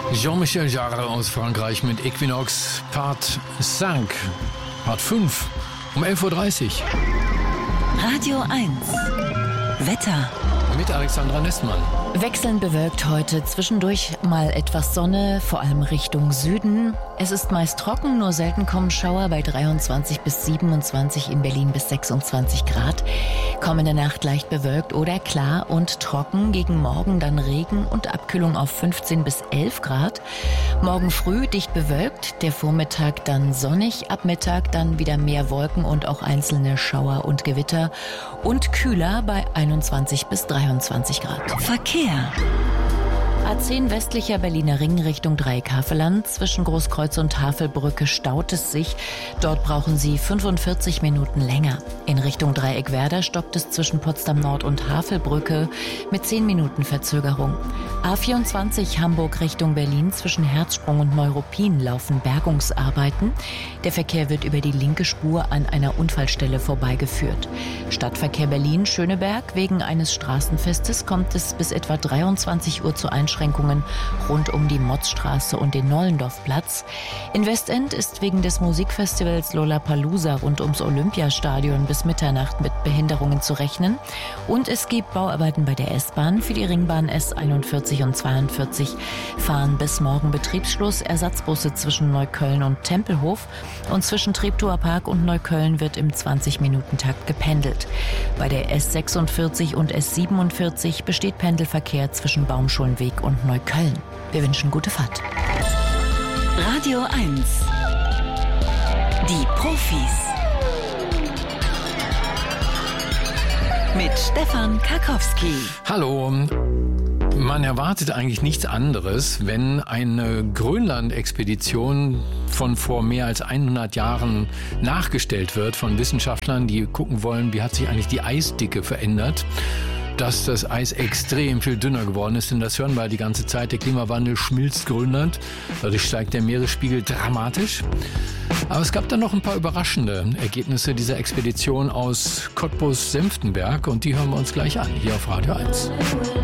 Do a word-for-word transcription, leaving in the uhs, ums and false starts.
Jean-Michel Jarre aus Frankreich mit Equinox Part fünf, Part fünf, um elf Uhr dreißig. Radio eins. Wetter. Mit Alexandra Nestmann. Wechselnd bewölkt heute, zwischendurch mal etwas Sonne, vor allem Richtung Süden. Es ist meist trocken, nur selten kommen Schauer bei dreiundzwanzig bis siebenundzwanzig, in Berlin bis sechsundzwanzig Grad. Kommende Nacht leicht bewölkt oder klar und trocken, gegen Morgen dann Regen und Abkühlung auf fünfzehn bis elf Grad. Morgen früh dicht bewölkt, der Vormittag dann sonnig, ab Mittag dann wieder mehr Wolken und auch einzelne Schauer und Gewitter und kühler bei einundzwanzig bis dreiundzwanzig Grad. Verkehr. A zehn westlicher Berliner Ring Richtung Dreieck Havelland. Zwischen Großkreuz und Havelbrücke staut es sich. Dort brauchen Sie fünfundvierzig Minuten länger. In Richtung Dreieck Werder stockt es zwischen Potsdam Nord und Havelbrücke mit zehn Minuten Verzögerung. A vierundzwanzig Hamburg Richtung Berlin. Zwischen Herzsprung und Neuruppin laufen Bergungsarbeiten. Der Verkehr wird über die linke Spur an einer Unfallstelle vorbeigeführt. Stadtverkehr Berlin Schöneberg. Wegen eines Straßenfestes kommt es bis etwa dreiundzwanzig Uhr zu Einschränkungen rund um die Motzstraße und den Nollendorfplatz. In Westend ist wegen des Musikfestivals Lollapalooza rund ums Olympiastadion bis Mitternacht mit Behinderungen zu rechnen. Und es gibt Bauarbeiten bei der S-Bahn. Für die Ringbahn S einundvierzig und zweiundvierzig fahren bis morgen Betriebsschluss Ersatzbusse zwischen Neukölln und Tempelhof. Und zwischen Treptower Park und Neukölln wird im zwanzig-Minuten-Takt gependelt. Bei der S sechsundvierzig und S siebenundvierzig besteht Pendelverkehr zwischen Baumschulenweg und Neukölln. Wir wünschen gute Fahrt. Radio eins. Die Profis. Mit Stefan Karkowski. Hallo. Man erwartet eigentlich nichts anderes, wenn eine Grönland-Expedition von vor mehr als hundert Jahren nachgestellt wird von Wissenschaftlern, die gucken wollen, wie hat sich eigentlich die Eisdicke verändert. Dass das Eis extrem viel dünner geworden ist, denn das hören wir die ganze Zeit. Der Klimawandel schmilzt Grönland, dadurch steigt der Meeresspiegel dramatisch. Aber es gab dann noch ein paar überraschende Ergebnisse dieser Expedition aus Cottbus-Senftenberg und die hören wir uns gleich an, hier auf Radio eins.